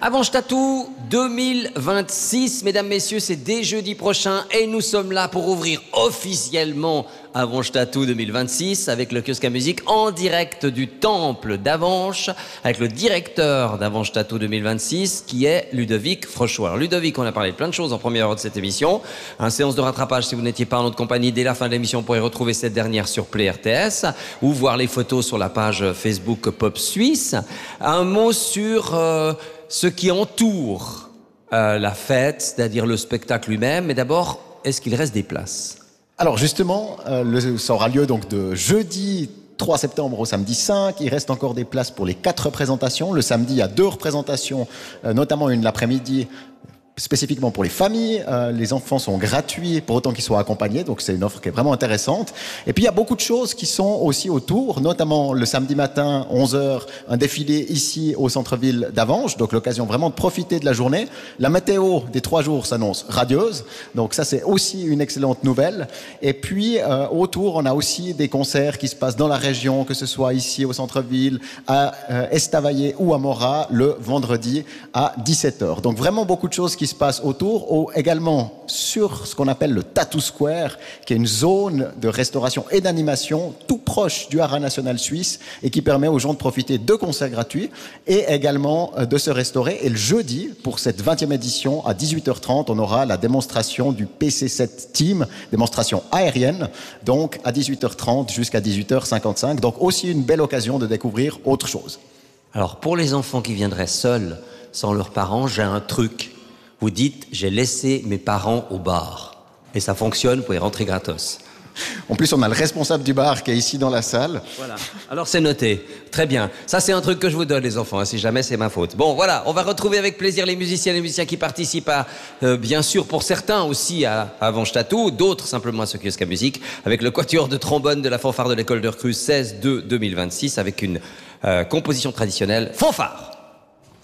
Avantstatou 2026, mesdames, messieurs, c'est dès jeudi prochain et nous sommes là pour ouvrir officiellement Avantstatou 2026 avec le kiosque à musique en direct du temple d'Avanches avec le directeur d'Avantstatou 2026 qui est Ludovic Frochot. Alors Ludovic, on a parlé de plein de choses en première heure de cette émission. Un séance de rattrapage si vous n'étiez pas en notre compagnie dès la fin de l'émission, vous pourrez retrouver cette dernière sur Play RTS ou voir les photos sur la page Facebook Pop Suisse. Un mot sur ce qui entoure la fête, c'est-à-dire le spectacle lui-même. Mais d'abord, est-ce qu'il reste des places ? Alors justement, ça aura lieu donc de jeudi 3 septembre au samedi 5. Il reste encore des places pour les 4 représentations. Le samedi, il y a 2 représentations, notamment une l'après-midi, spécifiquement pour les familles. Les enfants sont gratuits pour autant qu'ils soient accompagnés, donc c'est une offre qui est vraiment intéressante. Et puis il y a beaucoup de choses qui sont aussi autour, notamment le samedi matin 11h, un défilé ici au centre-ville d'Avanches, donc l'occasion vraiment de profiter de la journée. La météo des 3 jours s'annonce radieuse, donc ça c'est aussi une excellente nouvelle. Et puis autour, on a aussi des concerts qui se passent dans la région, que ce soit ici au centre-ville, à Estavayer ou à Morat, le vendredi à 17h. Donc vraiment beaucoup de choses qui se passe autour, également sur ce qu'on appelle le Tattoo Square, qui est une zone de restauration et d'animation tout proche du Haras national suisse et qui permet aux gens de profiter de concerts gratuits et également de se restaurer. Et le jeudi, pour cette 20e édition, à 18h30, on aura la démonstration du PC7 Team, démonstration aérienne, donc à 18h30 jusqu'à 18h55. Donc aussi une belle occasion de découvrir autre chose. Alors pour les enfants qui viendraient seuls, sans leurs parents, j'ai un truc. Vous dites, j'ai laissé mes parents au bar. Et ça fonctionne, vous pouvez rentrer gratos. En plus, on a le responsable du bar qui est ici dans la salle. Voilà. Alors c'est noté. Très bien. Ça, c'est un truc que je vous donne, les enfants, hein, si jamais c'est ma faute. Bon, voilà. On va retrouver avec plaisir les musiciennes et les musiciens qui participent à, bien sûr, pour certains aussi à Avantstatou, d'autres simplement à ce kiosque à musique, avec le quatuor de trombone de la fanfare de l'école de Recruz 16-2-2026, avec une composition traditionnelle fanfare.